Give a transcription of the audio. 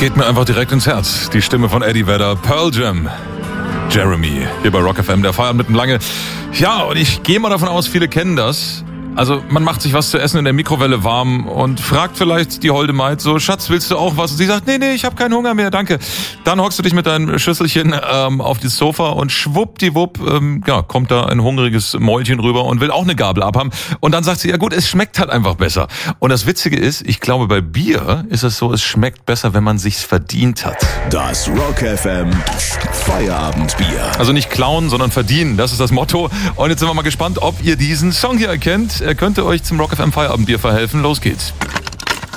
Geht mir einfach direkt ins Herz. Die Stimme von Eddie Vedder, Pearl Jam. Jeremy, hier bei Rock FM, der Feierabend mitten lange. Ja, und ich gehe mal davon aus, viele kennen das. Also man macht sich was zu essen in der Mikrowelle warm und fragt vielleicht die holde Maid so, Schatz, willst du auch was? Und sie sagt, nee, ich habe keinen Hunger mehr, danke. Dann hockst du dich mit deinem Schüsselchen auf das Sofa und schwuppdiwupp kommt da ein hungriges Mäulchen rüber und will auch eine Gabel abhaben. Und dann sagt sie, ja gut, es schmeckt halt einfach besser. Und das Witzige ist, ich glaube, bei Bier ist es so, es schmeckt besser, wenn man sich's verdient hat. Das Rock FM Feierabendbier. Also nicht klauen, sondern verdienen, das ist das Motto. Und jetzt sind wir mal gespannt, ob ihr diesen Song hier erkennt. Er könnte euch zum Rock FM Feierabendbier verhelfen. Los geht's.